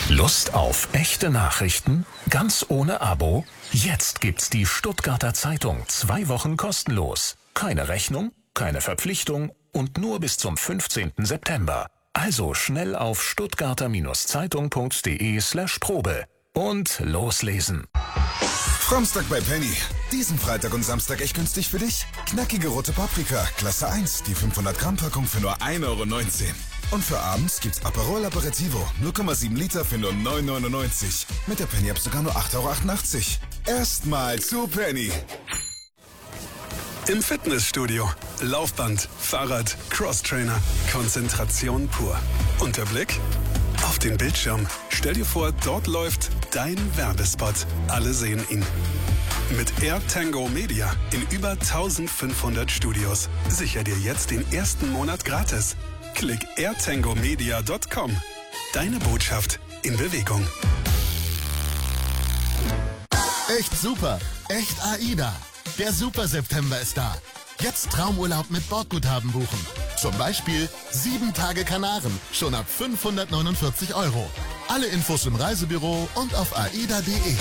Lust auf echte Nachrichten? Ganz ohne Abo? Jetzt gibt's die Stuttgarter Zeitung 2 Wochen kostenlos. Keine Rechnung, keine Verpflichtung und nur bis zum 15. September. Also schnell auf stuttgarter-zeitung.de/Probe und loslesen. Framstag bei Penny. Diesen Freitag und Samstag echt günstig für dich? Knackige rote Paprika, Klasse 1, die 500 Gramm Packung für nur 1,19 € . Und für abends gibt's Aperol Aperitivo, 0,7 Liter für nur 9,99 €. Mit der Penny App sogar nur 8,88 €. Erstmal zu Penny. Im Fitnessstudio. Laufband, Fahrrad, Crosstrainer. Konzentration pur. Und der Blick? Auf den Bildschirm. Stell dir vor, dort läuft dein Werbespot. Alle sehen ihn. Mit AirTango Media in über 1500 Studios. Sicher dir jetzt den ersten Monat gratis. Klick airtangomedia.com. Deine Botschaft in Bewegung. Echt super. Echt AIDA. Der Super September ist da. Jetzt Traumurlaub mit Bordguthaben buchen. Zum Beispiel 7 Tage Kanaren, schon ab 549 €. Alle Infos im Reisebüro und auf aida.de.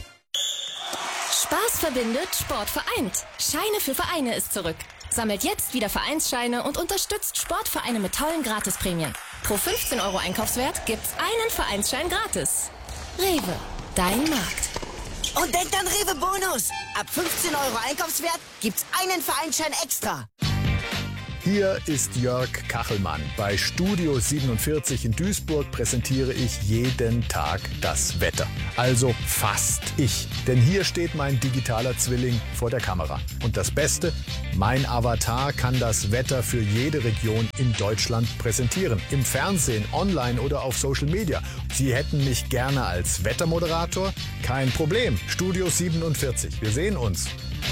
Spaß verbindet, Sport vereint. Scheine für Vereine ist zurück. Sammelt jetzt wieder Vereinsscheine und unterstützt Sportvereine mit tollen Gratisprämien. Pro 15 € Einkaufswert gibt's einen Vereinsschein gratis. Rewe, dein Markt. Und denkt an Rewe Bonus. Ab 15 € Einkaufswert gibt's einen Vereinsschein extra. Hier ist Jörg Kachelmann. Bei Studio 47 in Duisburg präsentiere ich jeden Tag das Wetter. Also fast ich. Denn hier steht mein digitaler Zwilling vor der Kamera. Und das Beste, mein Avatar kann das Wetter für jede Region in Deutschland präsentieren. Im Fernsehen, online oder auf Social Media. Sie hätten mich gerne als Wettermoderator? Kein Problem. Studio 47. Wir sehen uns.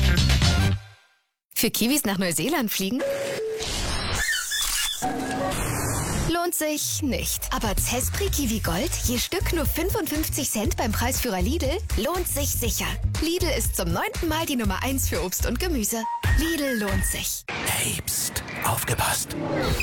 Für Kiwis nach Neuseeland fliegen? Lohnt sich nicht. Aber Zespri Kiwi Gold, je Stück nur 55 Cent beim Preisführer Lidl, lohnt sich sicher. Lidl ist zum 9. Mal die Nummer 1 für Obst und Gemüse. Lidl lohnt sich. Hey, pst, aufgepasst.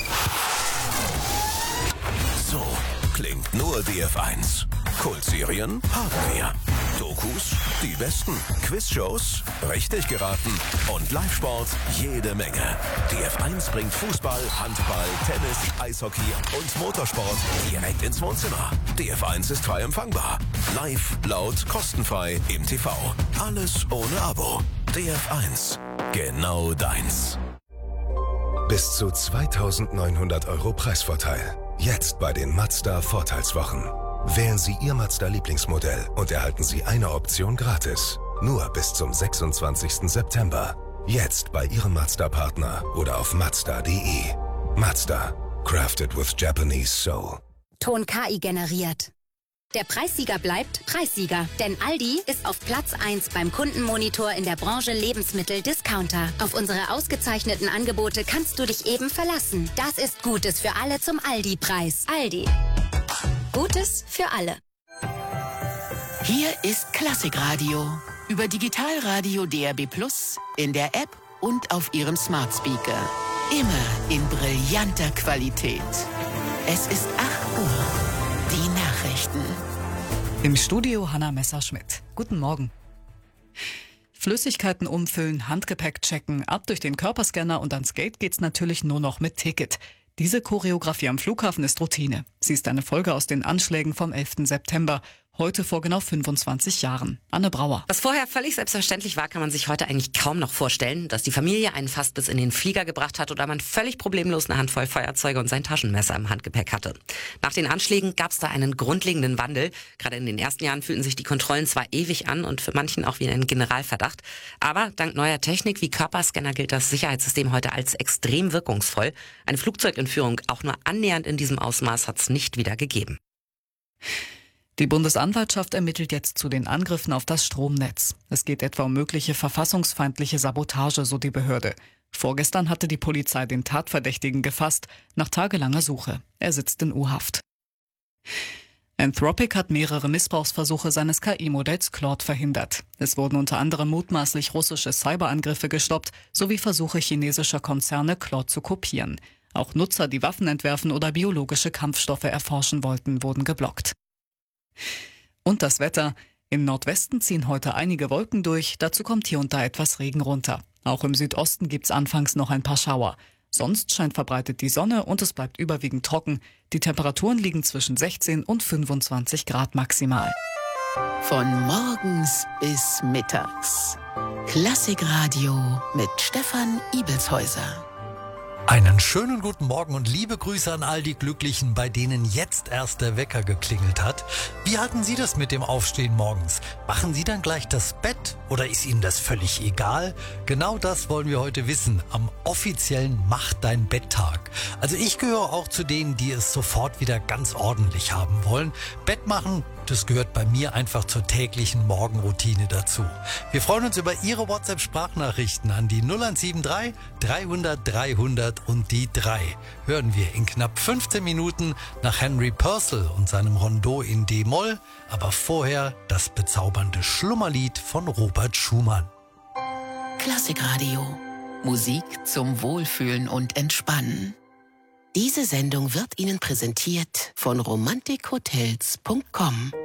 So klingt nur DF1. Kultserien haben wir. Dokus, die besten. Quizshows, richtig geraten. Und Live-Sport, jede Menge. DF1 bringt Fußball, Handball, Tennis, Eishockey und Motorsport direkt ins Wohnzimmer. DF1 ist frei empfangbar. Live, laut, kostenfrei im TV. Alles ohne Abo. DF1, genau deins. Bis zu 2.900 € Preisvorteil. Jetzt bei den Mazda Vorteilswochen. Wählen Sie Ihr Mazda-Lieblingsmodell und erhalten Sie eine Option gratis. Nur bis zum 26. September. Jetzt bei Ihrem Mazda-Partner oder auf Mazda.de. Mazda. Crafted with Japanese Soul. Ton KI generiert. Der Preissieger bleibt Preissieger, denn Aldi ist auf Platz 1 beim Kundenmonitor in der Branche Lebensmittel-Discounter. Auf unsere ausgezeichneten Angebote kannst du dich eben verlassen. Das ist Gutes für alle zum Aldi-Preis. Aldi. Gutes für alle. Hier ist Klassikradio. Über Digitalradio DAB+, in der App und auf Ihrem Smart Speaker. Immer in brillanter Qualität. Es ist 8 Uhr. Die Nachrichten. Im Studio Hanna Messerschmidt. Guten Morgen. Flüssigkeiten umfüllen, Handgepäck checken, ab durch den Körperscanner und ans Gate geht's natürlich nur noch mit Ticket. Diese Choreografie am Flughafen ist Routine. Sie ist eine Folge aus den Anschlägen vom 11. September. Heute vor genau 25 Jahren. Anne Brauer. Was vorher völlig selbstverständlich war, kann man sich heute eigentlich kaum noch vorstellen, dass die Familie einen fast bis in den Flieger gebracht hat oder man völlig problemlos eine Handvoll Feuerzeuge und sein Taschenmesser im Handgepäck hatte. Nach den Anschlägen gab es da einen grundlegenden Wandel. Gerade in den ersten Jahren fühlten sich die Kontrollen zwar ewig an und für manchen auch wie ein Generalverdacht, aber dank neuer Technik wie Körperscanner gilt das Sicherheitssystem heute als extrem wirkungsvoll. Eine Flugzeugentführung auch nur annähernd in diesem Ausmaß hat es nicht wieder gegeben. Die Bundesanwaltschaft ermittelt jetzt zu den Angriffen auf das Stromnetz. Es geht etwa um mögliche verfassungsfeindliche Sabotage, so die Behörde. Vorgestern hatte die Polizei den Tatverdächtigen gefasst, nach tagelanger Suche. Er sitzt in U-Haft. Anthropic hat mehrere Missbrauchsversuche seines KI-Modells Claude verhindert. Es wurden unter anderem mutmaßlich russische Cyberangriffe gestoppt, sowie Versuche chinesischer Konzerne, Claude zu kopieren. Auch Nutzer, die Waffen entwerfen oder biologische Kampfstoffe erforschen wollten, wurden geblockt. Und das Wetter. Im Nordwesten ziehen heute einige Wolken durch, dazu kommt hier und da etwas Regen runter. Auch im Südosten gibt's anfangs noch ein paar Schauer. Sonst scheint verbreitet die Sonne und es bleibt überwiegend trocken. Die Temperaturen liegen zwischen 16 und 25 Grad maximal. Von morgens bis mittags. Klassikradio mit Stefan Ibelshäuser. Einen schönen guten Morgen und liebe Grüße an all die Glücklichen, bei denen jetzt erst der Wecker geklingelt hat. Wie hatten Sie das mit dem Aufstehen morgens? Machen Sie dann gleich das Bett oder ist Ihnen das völlig egal? Genau das wollen wir heute wissen am offiziellen Mach dein Bett-Tag. Also ich gehöre auch zu denen, die es sofort wieder ganz ordentlich haben wollen. Bett machen, das gehört bei mir einfach zur täglichen Morgenroutine dazu. Wir freuen uns über Ihre WhatsApp-Sprachnachrichten an die 0173 300 300 und die 3. Hören wir in knapp 15 Minuten nach Henry Purcell und seinem Rondo in D-Moll, aber vorher das bezaubernde Schlummerlied von Robert Schumann. Klassikradio. Musik zum Wohlfühlen und Entspannen. Diese Sendung wird Ihnen präsentiert von romantikhotels.com.